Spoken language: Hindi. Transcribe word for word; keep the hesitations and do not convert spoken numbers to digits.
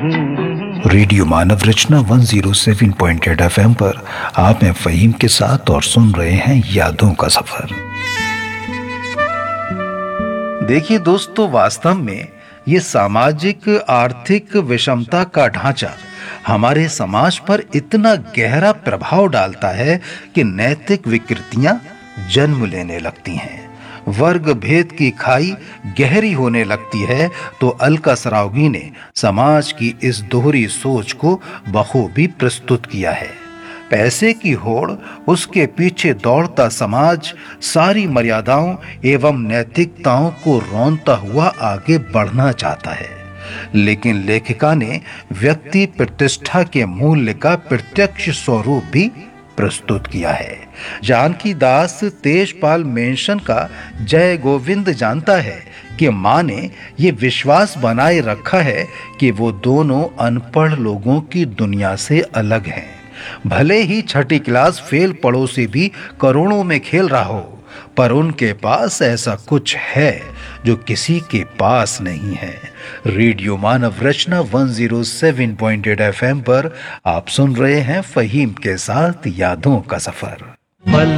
रेडियो मानव रचना एक सौ सात पॉइंट आठ एफ एम पर आप हैं फहीम के साथ और सुन रहे हैं यादों का सफर। देखिए दोस्तों, वास्तव में ये सामाजिक आर्थिक विषमता का ढांचा हमारे समाज पर इतना गहरा प्रभाव डालता है कि नैतिक विकृतियां जन्म लेने लगती हैं। वर्ग भेद की खाई गहरी होने लगती है तो अलका सरावगी ने समाज की इस दोहरी सोच को बखूबी प्रस्तुत किया है। पैसे की होड़, उसके पीछे दौड़ता समाज सारी मर्यादाओं एवं नैतिकताओं को रौंदता हुआ आगे बढ़ना चाहता है, लेकिन लेखिका ने व्यक्ति प्रतिष्ठा के मूल्य का प्रत्यक्ष स्वरूप भी प्रस्तुत किया है। जानकी दास तेजपाल मेंशन का जय गोविंद जानता है कि माँ ने ये विश्वास बनाए रखा है कि वो दोनों अनपढ़ लोगों की दुनिया से अलग हैं। भले ही छठी क्लास फेल पड़ोसी भी करोड़ों में खेल रहा हो, पर उनके पास ऐसा कुछ है जो किसी के पास नहीं है। रेडियो मानव रचना एक सौ सात पॉइंट आठ एफ एम पर आप सुन रहे हैं फहीम के साथ यादों का सफर।